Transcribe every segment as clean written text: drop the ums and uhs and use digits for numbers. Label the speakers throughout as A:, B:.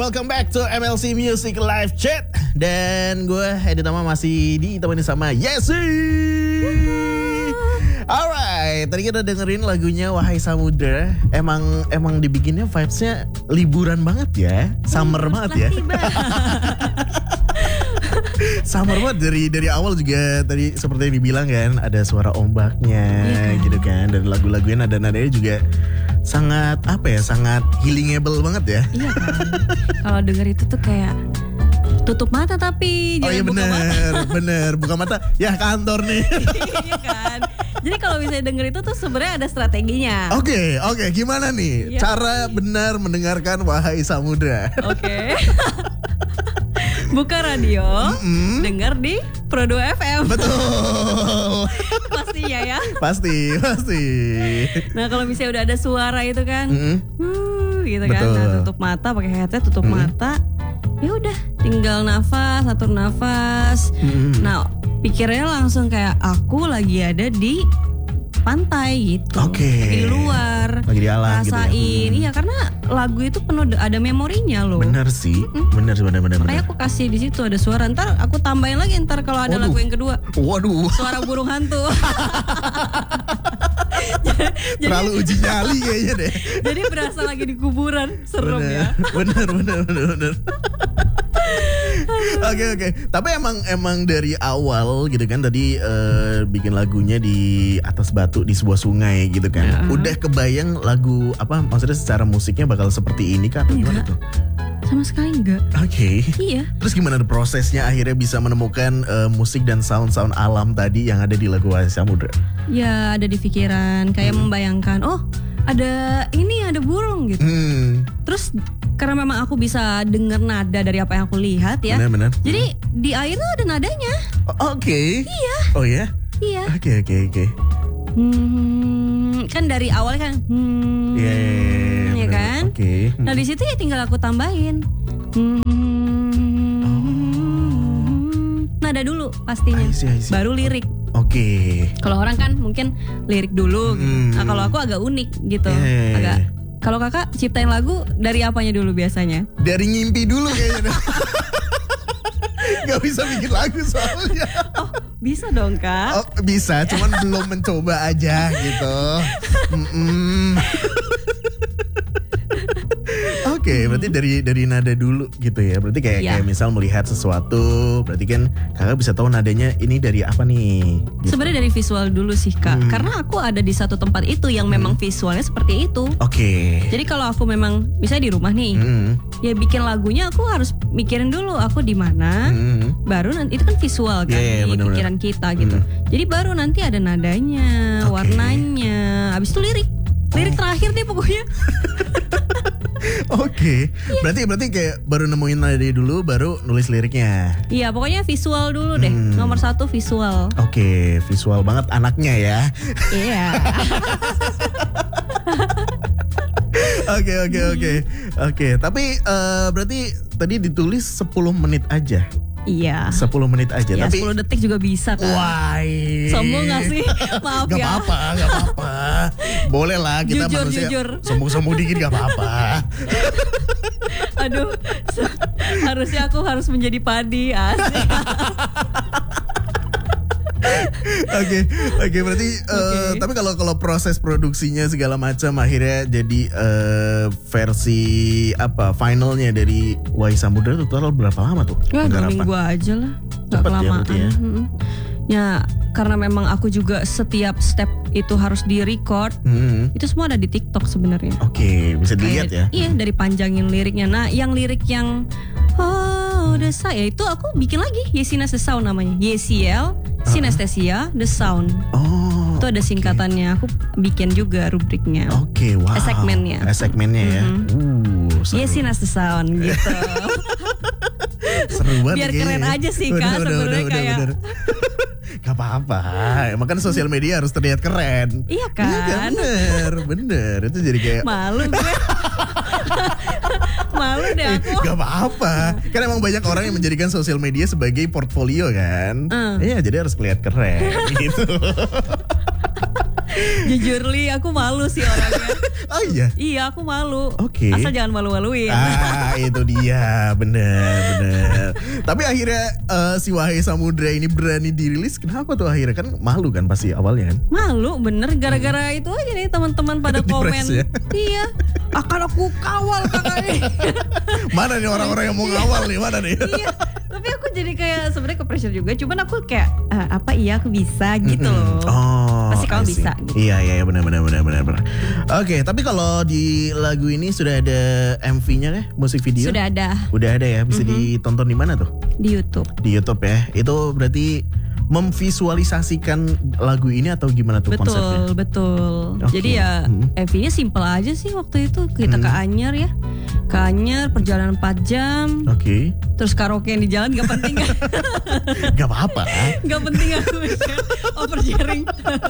A: welcome back to MLC Music Live Chat. Dan gue Edi Tama masih ditemani sama Yesi. Alright, tadi kita dengerin lagunya Wahai Samudra. Emang dibikinnya vibesnya liburan banget ya, summer banget ya. Summer banget dari awal juga tadi seperti yang dibilang kan, ada suara ombaknya gitu kan, dan lagu-lagunya nada-nadanya juga sangat sangat healingable banget ya. Iya kan.
B: Kalau denger itu tuh kayak tutup mata tapi
A: oh iya bener buka mata ya kantor nih.
B: Iya kan. Jadi kalau misalnya denger itu tuh sebenarnya ada strateginya.
A: Oke, gimana nih cara benar mendengarkan Wahai Samudra?
B: Oke. Buka radio, dengar di Pro 2 FM.
A: Betul.
B: Pastinya ya.
A: Pasti.
B: Nah kalau misalnya udah ada suara itu kan, gitu kan.
A: Betul.
B: Nah, tutup mata, pakai headset, tutup mata. Ya udah, tinggal nafas, atur nafas. Nah pikirnya langsung kayak aku lagi ada di pantai gitu. Lagi di luar,
A: lagi di alam
B: rasain
A: gitu ya.
B: Iya karena lagu itu penuh ada memorinya loh.
A: Bener sih. Bener.
B: Makanya aku kasih di situ ada suara. Ntar aku tambahin lagi kalau ada lagu yang kedua.
A: Waduh.
B: Suara burung hantu.
A: Terlalu uji nyali kayaknya deh.
B: Jadi berasa lagi di kuburan. Serem ya.
A: Bener. Oke. Tapi emang dari awal gitu kan tadi bikin lagunya di atas batu di sebuah sungai gitu kan. Udah kebayang lagu apa maksudnya secara musiknya bakal seperti ini kah atau gimana tuh?
B: Sama sekali enggak.
A: Oke.
B: Iya.
A: Terus gimana prosesnya akhirnya bisa menemukan musik dan sound alam tadi yang ada di lagu Wahai Samudra?
B: Ya ada di pikiran kayak membayangkan ada burung gitu. Terus karena memang aku bisa dengar nada dari apa yang aku lihat ya.
A: Benar.
B: Jadi di air tuh ada nadanya.
A: Oke.
B: Iya.
A: Oh ya?
B: Iya.
A: Oke.
B: Kan dari awal kan. Ya kan?
A: Oke.
B: Nah di situ ya tinggal aku tambahin. Nada dulu pastinya.
A: I see.
B: Baru lirik.
A: Oke.
B: Kalau orang kan mungkin lirik dulu. Nah kalau aku agak unik gitu. Kalau kakak ciptain lagu dari apanya dulu biasanya?
A: Dari ngimpi dulu kayaknya. Gak bisa bikin lagu soalnya.
B: Oh bisa dong kak.
A: Oh bisa, cuman belum mencoba aja gitu. Oke, berarti dari nada dulu gitu ya. Berarti kayak misal melihat sesuatu, berarti kan kakak bisa tahu nadanya ini dari apa nih gitu.
B: Sebenarnya dari visual dulu sih kak. Karena aku ada di satu tempat itu yang memang visualnya seperti itu.
A: Oke.
B: Jadi kalau aku memang misalnya di rumah nih, ya bikin lagunya aku harus mikirin dulu aku di mana. Baru nanti itu kan visual kan di pikiran kita gitu. Jadi baru nanti ada nadanya, warnanya, habis itu lirik terakhir deh pokoknya.
A: Oke. Berarti kayak baru nemuin nada dulu, baru nulis liriknya.
B: Iya, pokoknya visual dulu deh. Nomor 1 visual.
A: Oke, visual banget anaknya ya.
B: Iya.
A: Oke. Tapi berarti tadi ditulis 10 menit aja.
B: Iya.
A: 10 menit aja.
B: Ya,
A: tapi
B: 10 detik juga bisa kan.
A: Wah.
B: Sombong gak sih? Maaf
A: gak
B: ya.
A: Gak apa-apa. Boleh lah kita
B: jujur.
A: Sombong-sombong dikit gak apa-apa.
B: Aduh. Harusnya aku harus menjadi padi. Asik.
A: Oke, berarti tapi kalau proses produksinya segala macam akhirnya jadi versi apa finalnya dari Wahai Samudra itu total berapa lama tuh?
B: Ya 2 minggu aja lah, nggak kelamaan. Ya karena memang aku juga setiap step itu harus di record. Itu semua ada di TikTok sebenarnya.
A: Oke, bisa dilihat ya.
B: Iya, dari panjangin liriknya. Nah yang lirik yang the sound ya itu aku bikin lagi Yesina the Sound namanya. YCL Synesthesia the Sound. Itu ada singkatannya. Aku bikin juga rubriknya.
A: Oke, wow. Segmennya ya.
B: Yesina the Sound gitu.
A: Seru banget.
B: Biar keren aja sih kak sebenarnya kayak.
A: Gak apa-apa, emang kan sosial media harus terlihat keren.
B: Iya kan?
A: Bener. Itu jadi kayak
B: malu gue. Malu deh aku.
A: Gak apa-apa. Kan emang banyak orang yang menjadikan sosial media sebagai portfolio kan. Iya, jadi harus kelihatan keren gitu.
B: Jujur Li, aku malu sih orangnya.
A: Oh iya?
B: Iya, aku malu.
A: Oke.
B: Asal jangan malu-maluin.
A: Itu dia, bener. Tapi akhirnya si Wahai Samudra ini berani dirilis. Kenapa tuh akhirnya? Kan malu kan pasti awalnya kan?
B: Malu bener, gara-gara itu aja nih teman-teman pada komen.
A: Ya?
B: Iya, akan aku kawal kakak nih.
A: Mana nih orang-orang yang mau ngawal nih, mana nih?
B: Iya, tapi aku jadi kayak sebenarnya ke pressure juga. Cuman aku kayak aku bisa gitu loh.
A: Oh,
B: pasti kamu bisa gitu.
A: Iya benar. Oke, tapi kalau di lagu ini sudah ada MV-nya ya, musik video?
B: Sudah ada.
A: Udah ada ya, bisa ditonton di mana tuh?
B: Di YouTube.
A: Di YouTube ya. Itu berarti memvisualisasikan lagu ini atau gimana tuh konsepnya?
B: Betul.
A: Okay.
B: Jadi ya MV-nya simple aja sih waktu itu. Kita ke Anyer ya. Ke Anyer perjalanan 4 jam.
A: Oke.
B: Terus karaoke yang di jalan gak penting kan?
A: Gak apa-apa.
B: Gak penting aku oversharing.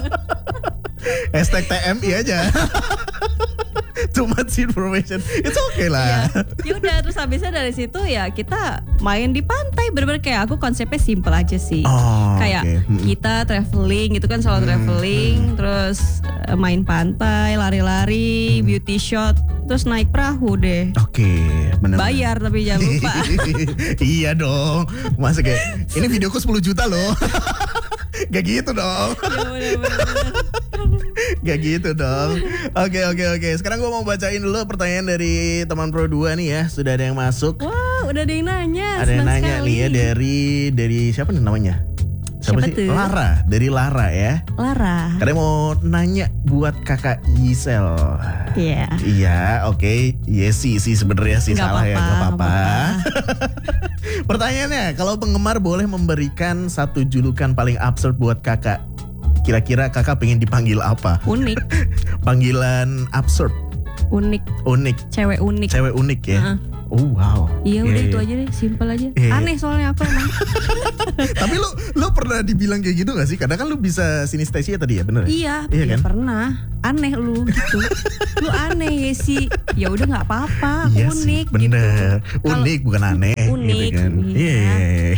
A: #TMI aja. Too much information. It's okay lah.
B: Ya udah, terus habisnya dari situ ya kita main di pantai. Bener-bener kayak aku konsepnya simple aja sih. Kayak kita traveling gitu kan, solo traveling. Terus main pantai, lari-lari, beauty shot. Terus naik perahu deh.
A: Oke, bener.
B: Bayar tapi jangan lupa.
A: Iya dong. Masa kayak ini videoku 10 juta loh. Gak gitu dong.
B: Ya, bener.
A: Gak gitu dong. Oke. Sekarang gue mau bacain dulu pertanyaan dari teman Pro 2 nih ya. Sudah ada yang masuk.
B: Wah, udah ada yang nanya.
A: Ada yang nanya nih ya dari siapa nih namanya? Siapa sih?
B: tuh?
A: Lara, dari Lara ya.
B: Lara.
A: Karena mau nanya buat kakak Gisel.
B: Iya.
A: Iya, oke. Yesi sih sebenarnya sih salah ya, gak apa-apa. Pertanyaannya, kalau penggemar boleh memberikan satu julukan paling absurd buat kakak, kira-kira kakak pengen dipanggil apa?
B: Unik.
A: Panggilan absurd.
B: Unik. Cewek unik
A: ya. Oh wow.
B: Iya udah itu aja deh, simple aja. Aneh soalnya aku emang.
A: Tapi lu pernah dibilang kayak gitu gak sih? Kadang kan lu bisa sinestesia tadi ya, bener?
B: Iya
A: kan?
B: Pernah. Aneh lu gitu. Lu aneh ya sih. Ya udah nggak apa-apa.
A: Iya
B: unik
A: sih, bener.
B: gitu.
A: Unik bukan aneh.
B: Unik.
A: Gitu kan?
B: Iya.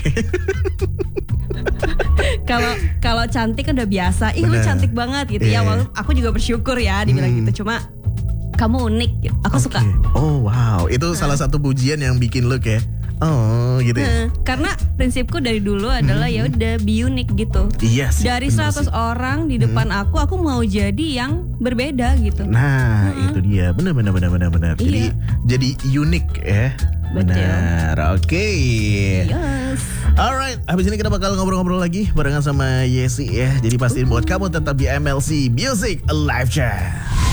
B: Kalau cantik kan udah biasa. Ih lu cantik banget gitu ya. Walaupun aku juga bersyukur ya dibilang gitu. Cuma kamu unik gitu. Aku suka.
A: Oh wow, itu salah satu pujian yang bikin lu kayak gitu ya.
B: Karena prinsipku dari dulu adalah ya udah be unique gitu.
A: Iya sih.
B: Dari 100 orang di depan aku mau jadi yang berbeda gitu.
A: Nah, itu dia. Benar.
B: Iya.
A: Jadi unik ya. Benar. Oke.
B: Yes.
A: Alright, habis ini kita bakal ngobrol-ngobrol lagi barengan sama Yesi ya. Jadi pastiin buat kamu tetap di MLC Music Live Chat.